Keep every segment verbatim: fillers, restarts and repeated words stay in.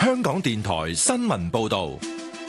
香港電台新聞報道。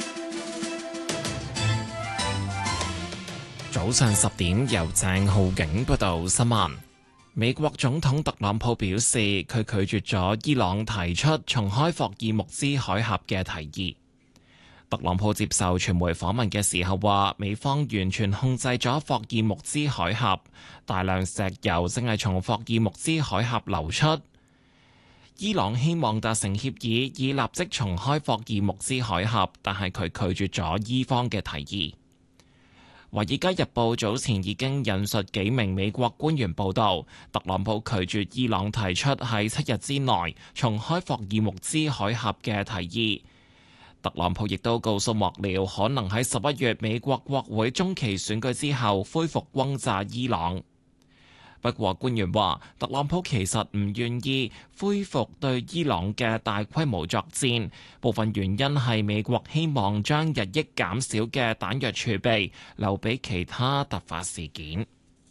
早上十點，由鄭浩景報道新聞。美國總統特朗普表示，佢拒絕咗伊朗提出重開霍爾木茲海峽嘅提議。特朗普接受傳媒訪問嘅時候話，美方完全控制咗霍爾木茲海峽，大量石油正係從霍爾木茲海峽流出。伊朗希望達成協議，以立即重開霍爾木茲海峽，但係佢拒絕咗伊方嘅提議。《華爾街日報》早前已經引述幾名美國官員報道，特朗普拒絕伊朗提出喺七日之內重開霍爾木茲海峽嘅提議。特朗普亦都告訴幕僚，可能喺十一月美國國會中期選舉之後恢復轟炸伊朗。不過官員話，特朗普其實唔願意恢復對伊朗嘅大規模作戰，部分原因係美國希望將日益減少嘅彈藥儲備留俾其他突發事件。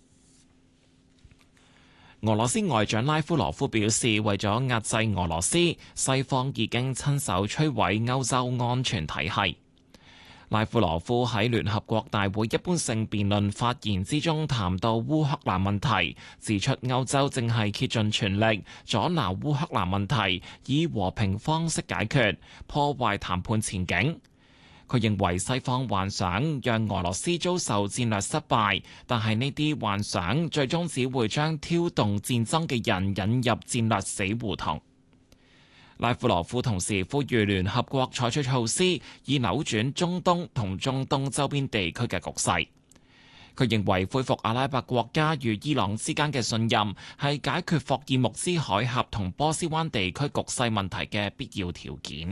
俄羅斯外長拉夫羅夫表示，為咗壓制俄羅斯，西方已經親手摧毀歐洲安全體系。拉夫羅夫喺聯合國大會一般性辯論發言之中談到烏克蘭問題，指出歐洲正係竭盡全力阻撓烏克蘭問題，以和平方式解決，破壞談判前景。佢認為西方幻想讓俄羅斯遭受戰略失敗，但係呢啲幻想最終只會將挑動戰爭嘅人引入戰略死胡同。拉夫羅夫同時呼籲聯合國採取措施，以扭轉中東同中東周邊地區嘅局勢。佢認為恢復阿拉伯國家與伊朗之間嘅信任，係解決霍爾木茲海峽同波斯灣地區局勢問題嘅必要條件。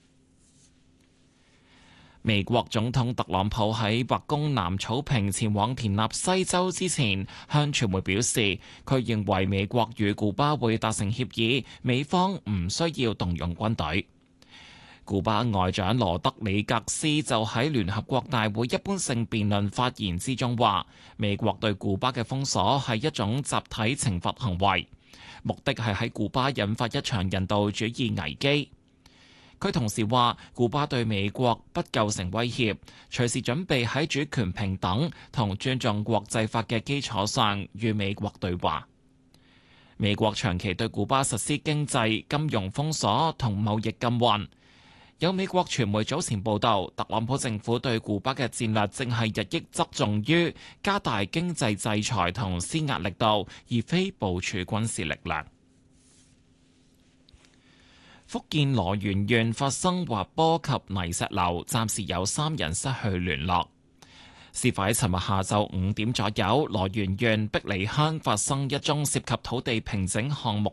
美國總統特朗普喺白宮南草坪前往田納西州之前，向傳媒表示，佢認為美國與古巴會達成協議，美方唔需要動用軍隊。古巴外長羅德里格斯就喺聯合國大會一般性辯論發言之中話，美國對古巴嘅封鎖係一種集體懲罰行為，目的係喺古巴引發一場人道主義危機。佢同時話，古巴對美國不構成威脅，隨時準備喺主權平等同尊重國際法嘅基礎上與美國對話。美國長期對古巴實施經濟、金融封鎖同貿易禁運。有美國傳媒早前報道，特朗普政府對古巴嘅戰略正係日益側重於加大經濟制裁同施壓力度，而非部署軍事力量。福建羅源縣發生滑坡及泥石流，暫時有三人失去聯絡。事發喺尋日下晝五點左右，羅源縣碧梨鄉發生一宗涉及土地平整項目